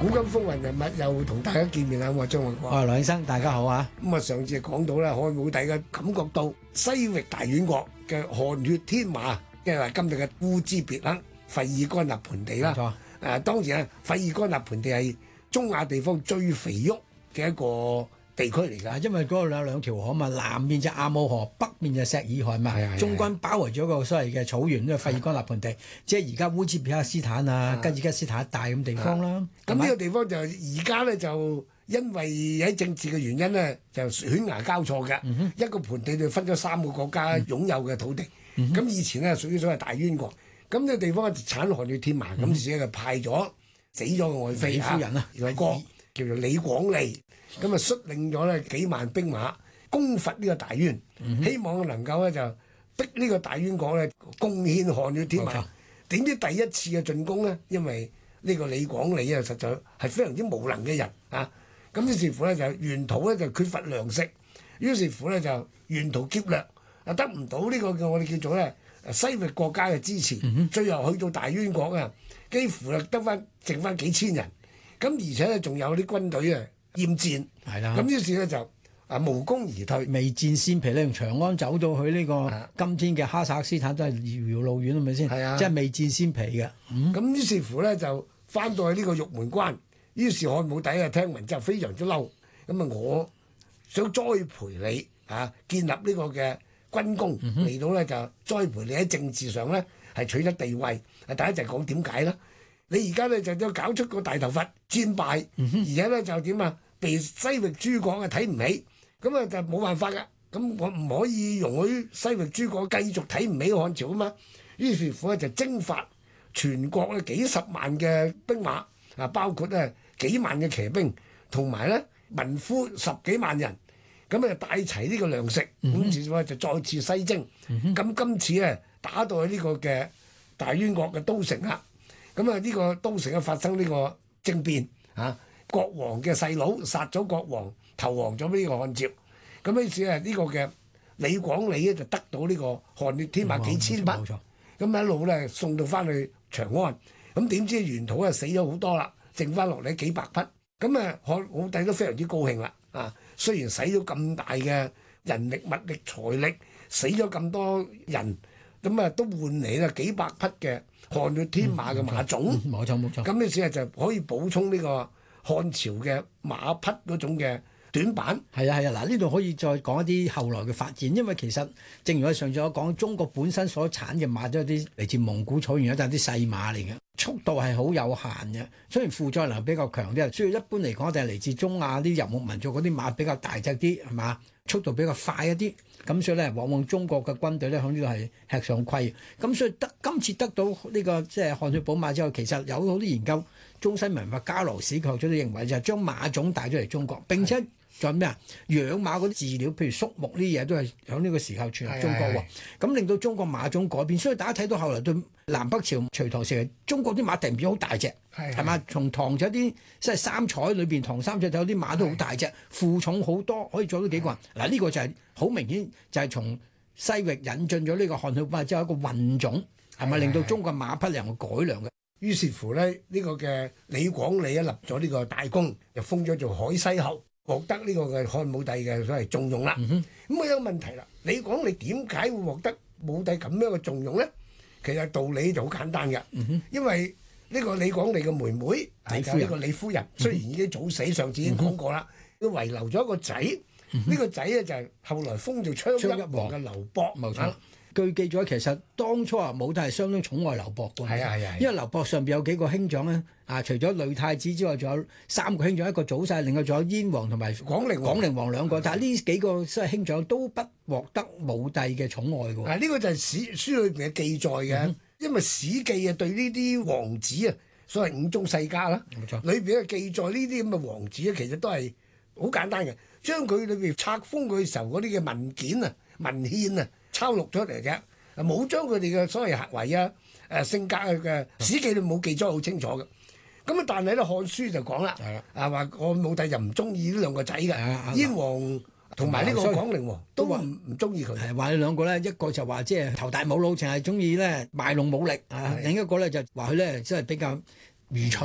古今風雲人物又同大家見面啦，我係張偉國。 我係梁醫生，大家好啊！ 咁啊，上次講到咧，漢武帝嘅感覺到西域大院國嘅汗血天馬，即係話今日嘅烏茲別克費爾干納盆地啦。 冇錯。 當然啊，費爾干納盆地係中亞地方最肥沃嘅一個地區嚟㗎。 因為嗰度有兩條河嘛，南面就亞姆河，北面就石爾河嘛。中間包圍咗個所謂嘅草原，呢個費爾干納盆地，即係而家烏茲別克斯坦啊、吉爾吉斯坦一帶咁地方啦。 咁呢個地方就而家咧就因為喺政治嘅原因咧，就犬牙交錯嘅。一個盆地就分咗3個國家擁有嘅土地。咁以前咧屬於所謂大燕國。咁呢個地方就產汗血天馬，咁自己就派咗死咗嘅外妃夫人啊， 國叫做李廣利，咁啊率領咗咧幾萬兵馬攻伐呢個大燕，希望能夠咧就逼呢個大燕國咧貢獻汗血天馬。點知第一次嘅進攻咧，因為呢個李廣利啊實在係非常之無能嘅人啊，咁於是乎咧就沿途咧就缺乏糧食，於是乎咧就沿途劫掠，啊得唔到呢個我哋叫做咧西域國家嘅支持，最後去到大燕國啊，幾乎啊剩翻幾千人，咁而且咧仲有啲軍隊啊厭戰，咁於是咧就無功而退， 未戰先疲咧，從長安走到去呢個今天嘅哈薩克斯坦都係遙遙路遠，係咪先？即係未戰先疲嘅。 咁於是乎咧就翻到去呢個玉門關，於是漢武帝啊聽聞之後非常之嬲，咁啊我想栽培你建立呢個嘅軍功嚟到咧就栽培你喺政治上咧係取得地位。第一就係講點解啦？你而家咧就要搞出個大頭佛戰敗，而且咧就點啊？被西域諸國啊睇唔起，咁啊就冇辦法㗎。咁我唔可以容許西域諸國繼續睇唔起漢朝啊嘛。於是乎咧就征發全國咧幾十萬嘅兵馬啊，包括咧幾萬嘅騎兵，同埋咧民夫10幾萬人。咁啊帶齊呢個糧食，咁於是乎就再次西征。咁今次咧打到去呢個嘅大燕國嘅都城啦。咁啊呢個都城啊發生呢個政變國王嘅細佬殺咗國王，投降咗俾呢個漢朝。咁於是啊呢個嘅李廣利咧就得到呢個汗血天馬幾千匹，咁一路咧送到翻去長安。咁點知沿途啊死咗好多啦，剩翻落嚟幾百匹。咁啊漢武帝都非常之高興啦。雖然使咗咁大嘅人力物力財力，死咗咁多人，咁啊都換嚟啦幾百匹嘅汗血天馬嘅馬種。 冇錯。 咁於是就可以補充呢個漢朝嘅馬匹嗰種嘅短板。 係啊，嗱呢度可以再講一啲後來嘅發展，因為其實正如我上次所講，中國本身所產嘅馬都有啲嚟自蒙古草原，有啲細馬嚟嘅，速度係好有限嘅，雖然負載能力比較強啲，所以一般嚟講就係嚟自中亞啲游牧民族嗰啲馬比較大隻啲，係嘛？速度比較快一啲，咁所以咧往往中國嘅軍隊咧喺呢度係吃上虧。咁所以今次得到呢個即係汗血寶馬之後，其實有好多研究中西文化交流史學者都認為就係將馬種帶咗嚟中國，並且仲有咩啊？養馬嗰啲飼料，譬如粟木呢啲嘢都係喺呢個時候傳入中國喎。咁令到中國馬種改變，所以大家睇到後來對南北朝隋唐時期，中國啲馬突然變好大隻，係嘛？從唐有啲即係三彩裏邊，唐三彩有啲馬都好大隻，負重好多，可以載到幾個人。嗱呢個就係好明顯，就係從西域引進咗呢個汗血寶馬之後一個混種，係咪令到中國馬匹能夠改良嘅？ 於是乎咧，呢個嘅李廣利立咗呢個大功，就封咗做海西侯，獲得呢個嘅漢武帝嘅所謂重用啦。咁我有個問題啦，李廣利點解會獲得武帝咁樣嘅重用咧？其實道理就好簡單嘅，因為呢個李廣利嘅妹妹係呢個李夫人，雖然已經早死，上次已經講過啦，都遺留咗一個仔。呢個仔咧就係後來封做昌邑王嘅劉博。冇錯。 據記載，其實當初武帝係相當寵愛劉博嘅。係。因為劉博上邊有幾個兄長咧，除咗呂太子之外，仲有3個兄長，一個早逝，另外仲有燕王同埋廣陵王2個。但係呢幾個即係兄長都不獲得武帝嘅寵愛嘅。 呢個就係書裏邊嘅記載嘅，因為史記啊對呢啲王子啊，所謂5宗世家啦，冇錯，裏邊嘅記載呢啲咁嘅王子咧，其實都係好簡單嘅，將佢裏邊冊封佢時候嗰啲嘅文件啊、文獻啊。抄錄咗嚟嘅，冇將佢哋嘅所謂行為性格嘅史記都冇記載好清楚嘅。咁但係咧《漢書》就講啦，話漢武帝就唔中意呢2個仔嘅，燕王同埋呢個廣陵王都唔中意佢。 話呢2個咧，一個就話即係頭大冇腦，淨係中意咧賣弄武力，另一個咧就話佢咧即係比較愚蠢啊。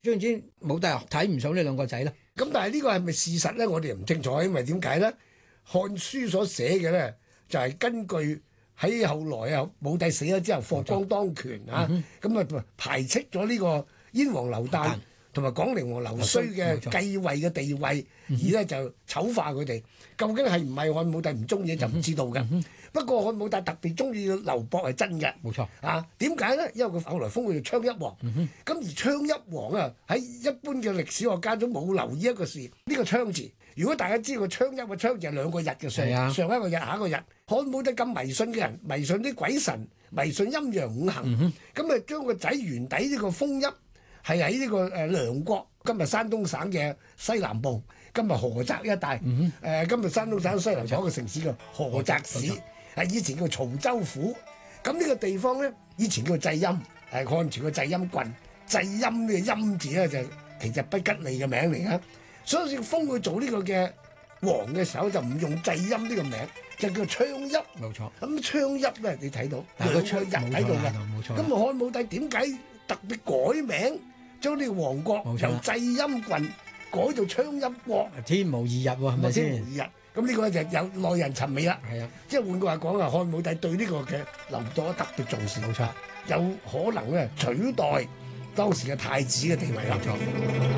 總之武帝睇唔上呢兩個仔啦。 咁但係呢個係咪事實咧？我哋唔清楚，因為點解咧？《漢書》所寫嘅咧，就係根據喺後來啊，武帝死咗之後，霍光當權啊，咁啊排斥咗呢個燕王劉誕同埋廣寧王劉胥嘅繼位嘅地位，而咧就醜化佢哋。究竟係唔係漢武帝唔中意就唔知道嘅。不過漢武帝特別中意劉博係真嘅， 冇錯啊？點解咧？因為佢後來封佢做昌邑王。咁而昌邑王啊，喺一般嘅歷史學家都冇留意一個事，呢個昌字。如果大家知道昌邑嘅昌字係兩個日嘅上，上一個日下一個日。漢武帝咁迷信嘅人，迷信啲鬼神，迷信陰陽五行，咁啊將個仔元帝呢個封邑係喺呢個梁國，今日山東省嘅西南部，今日菏澤一帶，今日山東省西南部一個城市叫菏澤市，係以前叫曹州府。咁呢個地方咧，以前叫濟陰，係漢朝嘅濟陰郡。濟陰呢個陰字咧就其實不吉利嘅名嚟㗎，所以封佢做呢個嘅王嘅時候就唔用濟陰呢個名，就叫昌邑。 冇錯。 咁昌邑咧，你睇到兩個日喺度嘅。 冇錯。 咁啊，漢武帝點解特別改名，將呢個王國由濟陰郡改做昌邑國？ 天無二日喎，係咪先？ 天無二日。咁呢個就有耐人尋味啦。 係啊， 即係換句話講啊，漢武帝對呢個嘅劉dorr特別重視，冇錯，有可能咧取代當時嘅太子嘅地位啦。